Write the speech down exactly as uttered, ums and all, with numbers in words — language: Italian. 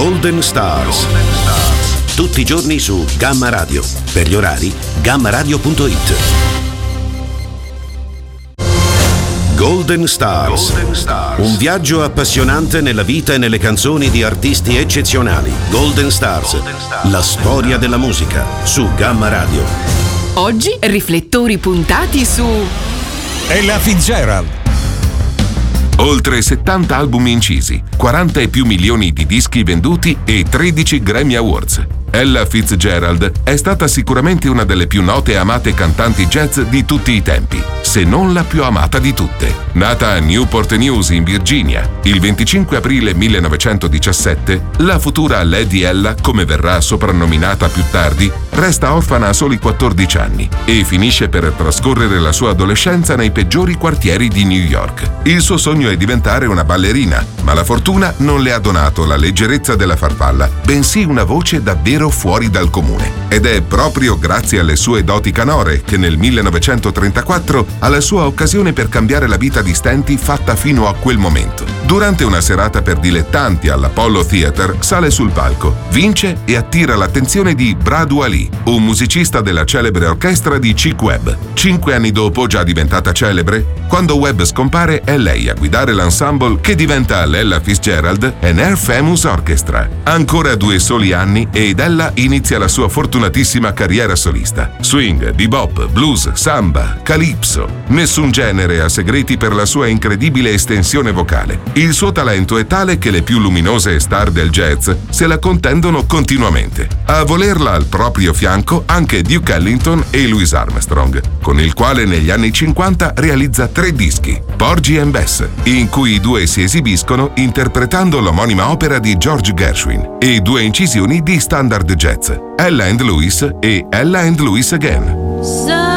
Golden Stars. Tutti i giorni su Gamma Radio. Per gli orari, gamma radio punto it. Golden Stars. Golden Stars. Un viaggio appassionante nella vita e nelle canzoni di artisti eccezionali. Golden Stars. Golden Stars. La storia della musica su Gamma Radio. Oggi riflettori puntati su Ella Fitzgerald. Oltre settanta album incisi, quaranta e più milioni di dischi venduti e tredici Grammy Awards. Ella Fitzgerald è stata sicuramente una delle più note e amate cantanti jazz di tutti i tempi, se non la più amata di tutte. Nata a Newport News in Virginia il venticinque aprile millenovecentodiciassette, la futura Lady Ella, come verrà soprannominata più tardi, resta orfana a soli quattordici anni e finisce per trascorrere la sua adolescenza nei peggiori quartieri di New York. Il suo sogno è diventare una ballerina, ma la fortuna non le ha donato la leggerezza della farfalla, bensì una voce davvero fuori dal comune. Ed è proprio grazie alle sue doti canore che nel millenovecentotrentaquattro ha la sua occasione per cambiare la vita di stenti fatta fino a quel momento. Durante una serata per dilettanti all'Apollo Theater sale sul palco, vince e attira l'attenzione di Brad Wally, un musicista della celebre orchestra di Chick Webb. Cinque anni dopo, già diventata celebre, quando Webb scompare è lei a guidare l'ensemble che diventa l'Ella Fitzgerald and Her Famous Orchestra. Ancora due soli anni ed Ella inizia la sua fortunatissima carriera solista. Swing, bebop, blues, samba, calypso. Nessun genere ha segreti per la sua incredibile estensione vocale. Il suo talento è tale che le più luminose star del jazz se la contendono continuamente. A volerla al proprio fianco anche Duke Ellington e Louis Armstrong, con il quale negli anni cinquanta realizza tre dischi, Porgy and Bess, in cui i due si esibiscono interpretando l'omonima opera di George Gershwin, e due incisioni di standard jazz, Ella and Louis e Ella and Louis Again.